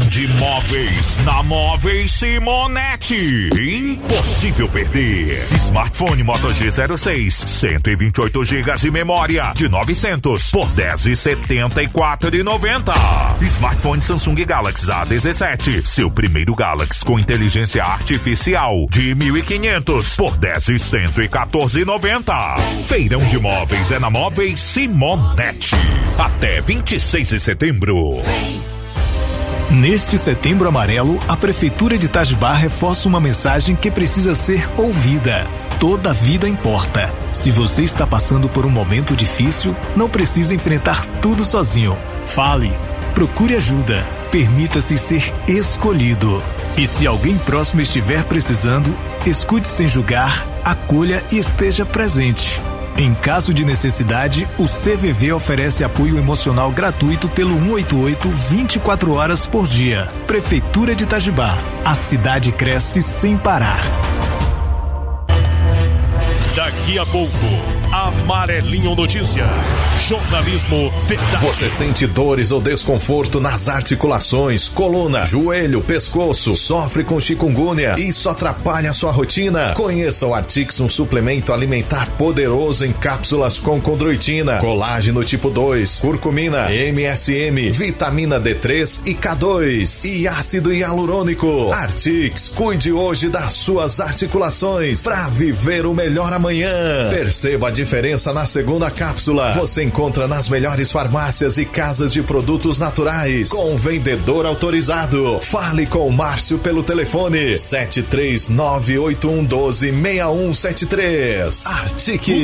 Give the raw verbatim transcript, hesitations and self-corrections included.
de móveis na Móveis Simonetti. Impossível perder. Smartphone Moto G zero seis, cento e vinte e oito gigas de memória de novecentos por dez e setenta e quatro e noventa. Smartphone Samsung Galaxy A dezessete, seu primeiro Galaxy com inteligência artificial de mil e quinhentos por dez e cento e quatorze e noventa. Feirão de móveis é na Móveis Simonetti. Até vinte e seis de setembro. Neste Setembro Amarelo, a Prefeitura de Itajubá reforça uma mensagem que precisa ser ouvida. Toda vida importa. Se você está passando por um momento difícil, não precisa enfrentar tudo sozinho. Fale, procure ajuda, permita-se ser escolhido. E se alguém próximo estiver precisando, escute sem julgar, acolha e esteja presente. Em caso de necessidade, o C V V oferece apoio emocional gratuito pelo um oito oito vinte e quatro horas por dia. Prefeitura de Itajubá. A cidade cresce sem parar. Daqui a pouco, Amarelinho Notícias. Jornalismo verdade. Você sente dores ou desconforto nas articulações, coluna, joelho, pescoço, sofre com chikungunya e isso atrapalha a sua rotina? Conheça o Artix, um suplemento alimentar poderoso em cápsulas com condroitina, colágeno tipo dois, curcumina, M S M, vitamina D três e K dois e ácido hialurônico. Artix, cuide hoje das suas articulações para viver o melhor amanhã. Perceba a diferença na segunda cápsula. Você encontra nas melhores farmácias e casas de produtos naturais com vendedor autorizado. Fale com o Márcio pelo telefone sete três nove oito um um doze seis um sete três. Artic.